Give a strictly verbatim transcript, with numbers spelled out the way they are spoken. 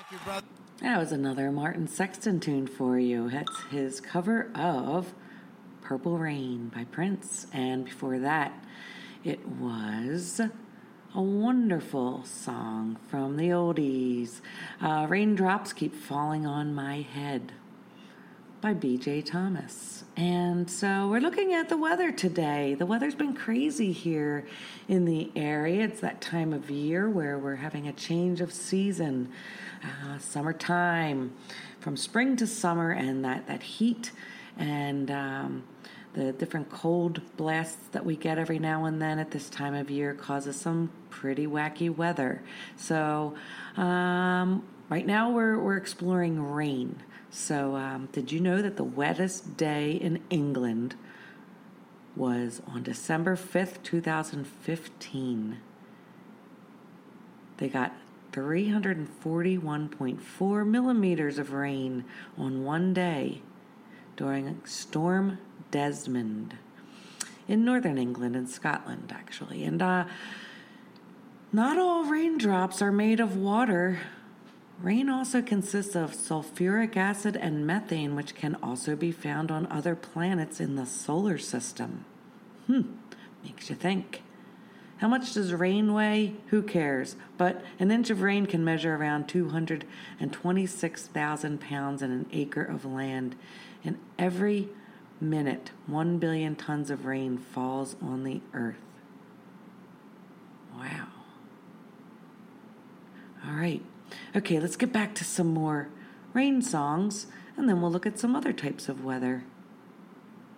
you, brother. That was another Martin Sexton tune for you. It's his cover of Purple Rain by Prince. And before that, it was a wonderful song from the oldies, uh, Raindrops Keep Falling on My Head by B J Thomas. And so we're looking at the weather today. The weather's been crazy here in the area. It's that time of year where we're having a change of season, uh, summertime, from spring to summer, and that, that heat and um, the different cold blasts that we get every now and then at this time of year causes some pretty wacky weather. So um, right now we're we're exploring rain. So um, did you know that the wettest day in England was on December fifth, twenty fifteen? They got three hundred forty-one point four millimeters of rain on one day during Storm Desmond in northern England and Scotland, actually. And uh, not all raindrops are made of water. Rain also consists of sulfuric acid and methane, which can also be found on other planets in the solar system. Hmm, makes you think. How much does rain weigh? Who cares? But an inch of rain can measure around two hundred twenty-six thousand pounds in an acre of land. And every minute, one billion tons of rain falls on the earth. Wow. All right. Okay, let's get back to some more rain songs, and then we'll look at some other types of weather.